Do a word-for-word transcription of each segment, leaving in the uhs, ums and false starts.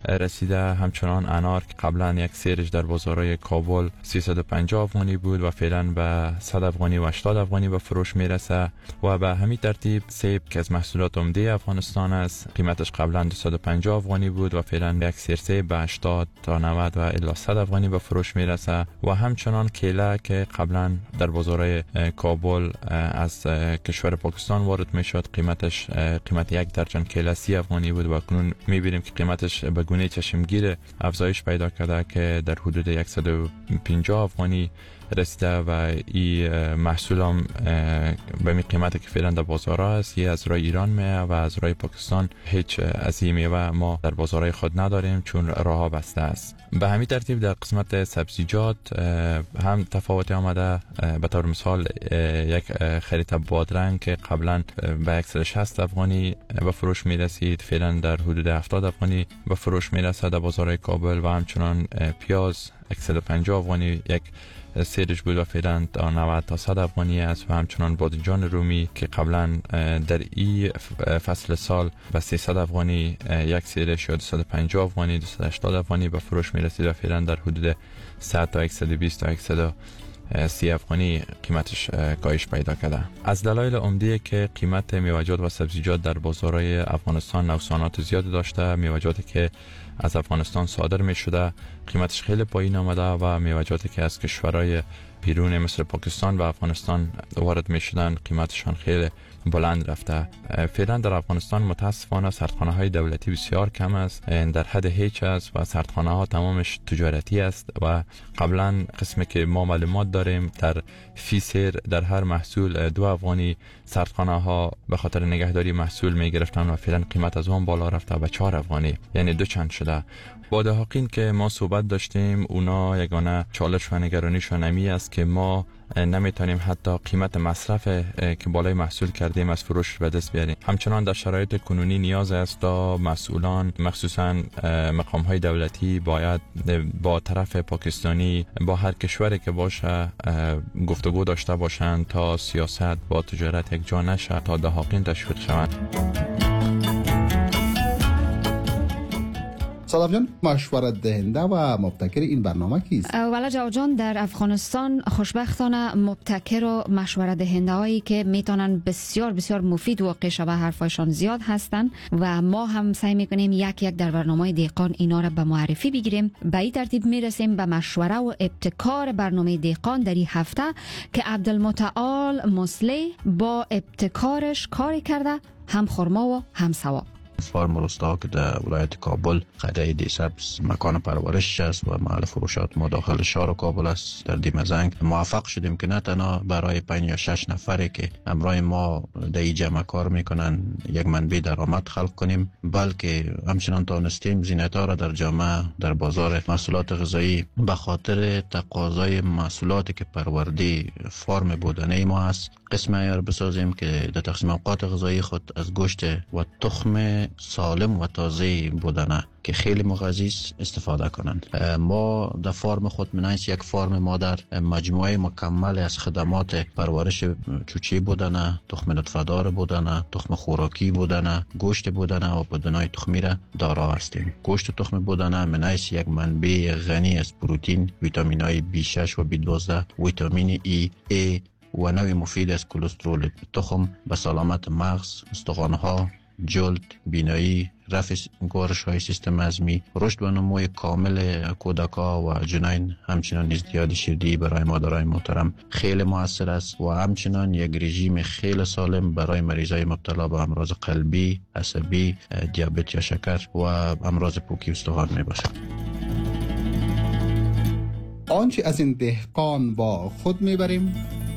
رسیده. همچنان انار که قبلا یک سیرش در بازارهای کابل سیصد و پنجاه افغانی بود و فعلا به صد افغانی و هشتاد افغانی به فروش میرسه و به همین ترتیب سیب که از محصولات عمده افغانستان است، قیمتش قبلا دویست و پنجاه افغانی بود و فعلا یک سیر سیب به هشتاد تا نود و الی صد افغانی به فروش میرسه و همچنان کیله که قبلا در بازارهای کابل از کشور پاکستان وارد میشد، قیمتش قیمت یک درجن کیله سی افغانی بود و اکنون میبینیم که قیمتش به گونه چشمگیر افزایش پیدا کرده که در حدود صد و پنجاه افغانی رسیده و این محصول هم به می قیمتی که فعلا در بازارها است. یه از رای ایران میه و از رای پاکستان هیچ از این میوه ما در بازارهای خود نداریم چون راهها بسته است. به همین ترتیب در قسمت سبزیجات هم تفاوتی آمده. به طور مثال یک خریت بادرنگ که قبلا به صد و شصت افغانی به فروش می رسید فعلا در حدود هفتاد افغانی به فروش می رسد در بازارهای کابل و همچنان پیاز صد و پنجاه افغانی یک سیرش بود و فعلا تا نود تا صد افغانی است و همچنان بادنجان رومی که قبلا در این فصل سال به سیصد افغانی یک سیرش شد صد و پنجاه افغانی دویست و هشتاد افغانی به فروش می رسید و فعلا در حدود صد تا صد و بیست تا صد و سی افغانی قیمتش کاهش پیدا کرده. از دلایل عمده که قیمت میوه‌جات و سبزیجات در بازارهای افغانستان نوسانات زیاد داشته، میوه‌جاتی که از افغانستان صادر می شده قیمتش خیلی پایین آمده و میوه‌جاتی که از کشورهای بیرون مثل پاکستان و افغانستان وارد می شدن قیمتشان خیلی بلند رفته. فعلا در افغانستان متاسفانه سردخانه های دولتی بسیار کم است، در حد هیچ است و سردخانه ها تمامش تجارتی است و قبلا قسمی که ما معلومات داریم در فی سیر در هر محصول دو افغانی سردخانه ها به خاطر نگهداری محصول می گرفتن و فعلا قیمت از اون بالا رفته به چهار افغانی، یعنی دو چند شده. با دهاقین که ما صحبت داشتیم اونا یگانه چالش و نگرانیشون امی است که ما نمیتونیم حتی قیمت مصرف که بالای محصول کردیم از فروش به دست بیاریم. همچنان در شرایط کنونی نیاز است تا مسئولان مخصوصا مقام های دولتی باید با طرف پاکستانی با هر کشوری که باشه گفتگو داشته باشند تا سیاست با تجارت یک جا نشه، تا دهاقین تشویق شوند. صادق جان، مشورت دهنده و مبتکر این برنامه کیست؟ والا جواد جان، در افغانستان خوشبختانه مبتکر و مشورت دهنده هایی که میتونن بسیار بسیار مفید واقع شوه حرفایشان زیاد هستن و ما هم سعی میکنیم یک یک در برنامه دهقان اینا را به معرفی بگیریم. به این ترتیب میرسیم به مشوره و ابتکار برنامه دهقان در این هفته که عبدالمتعال مصلی با ابتکارش کاری کرده، هم خرما و هم سوا. فارم روستا که در ولایت کابل قریه دی سبز مکان پرورش است و محل فروشات ما داخل شهر کابل است. در دیمزنگ موفق شدیم که نه تنها برای پنج یا شش نفری که همراه ما در این جمع کار میکنن یک منبع درآمد خلق کنیم، بلکه همچنان تانستیم زینت‌ها را در جامعه در بازار محصولات غذایی به خاطر تقاضای محصولاتی که پرورده فارم بودنه ما است قسم عیار بسازیم که در تقسیم اوقات غذایی خود از گوشت و تخم سالم و تازه بودنه که خیلی مغذی استفاده کنند. ما در فارم خود منایس یک فارم مادر مجموعه مکمل از خدمات پرورش چوچی بودنه، تخم نطفه‌دار بودنه، تخم خوراکی بودنه، گوشت بودنه و بودنهای تخمی را دارا هستیم. گوشت تخم بودنه منایس یک منبع غنی از پروتئین، ویتامین‌های بی شش و بی دوازده، ویتامین ای، ای و نوع مفید از کلسترول تخم به سلامت مغز، استخوان‌ها، جلد، بینایی، رفع گوارش های سیستم هضمی، رشد و نموی کامل کودک‌ها و جنین، همچنان ازدیاد شیردهی برای مادرای محترم خیلی مؤثر است و همچنان یک رژیم خیلی سالم برای مریضای مبتلا به امراض قلبی، عصبی، دیابت یا شکر و امراض پوکی استخوان می باشد. آنچه از این دهقان با خود میبریم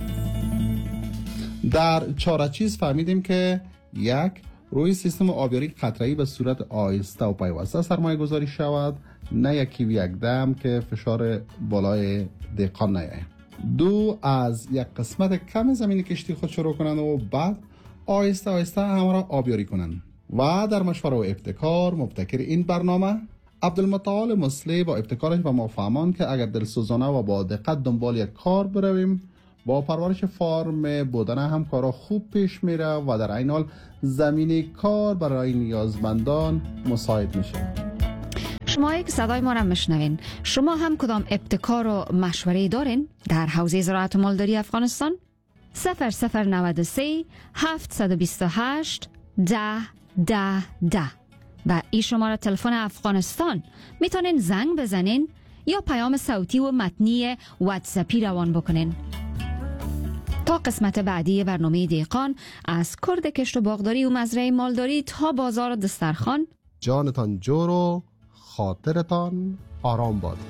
در چارچیز فهمیدیم که یک روی سیستم آبیاری قطره‌ای به صورت آهسته و پیوسته سرمایه گذاری شود، نه یکی و یک دم که فشار بالای دهقان نیاید. دو، از یک قسمت کم زمین کشتی خود شروع کنند و بعد آهسته آهسته همه را آبیاری کنند. و در مشوره و ابتکار مبتکر این برنامه عبدالمتعال مصلی با ابتکارش به ما فهمان که اگر دلسوزانه و با دقت دنبال یک کار برویم با پرورش فارم بودنه هم کارا خوب پیش میره و در این حال زمینه کار برای نیازمندان مساعد میشه. بفرمایید که صدای ما را مشنوین. شما هم کدام ابتکار و مشوره دارین در حوزه زراعت و مالداری افغانستان؟ صفر صفر نود و سه هفت دو هشت ده ده ده و این شماره تلفن افغانستان میتونین زنگ بزنین یا پیام صوتی و متنی واتساپی روان بکنین. تا قسمت بعدی برنامه دیقان از کرد کشت و باغداری و مزرعه مالداری تا بازار دسترخوان، جانتان جور و خاطرتان آرام باد.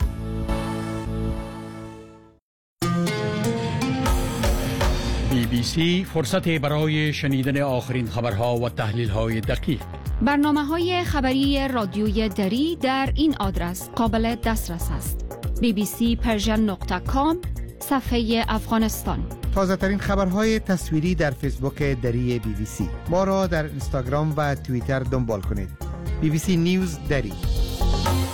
بی بی سی فرصت برای شنیدن آخرین خبرها و تحلیل‌های دقیق. برنامه‌های خبری رادیوی دری در این آدرس قابل دسترس است: بی بی سی پرژن نقطه کام صفحه افغانستان. تازه ترین خبرهای تصویری در فیسبوک دری بی بی سی. ما را در اینستاگرام و توییتر دنبال کنید. بی بی سی نیوز دری.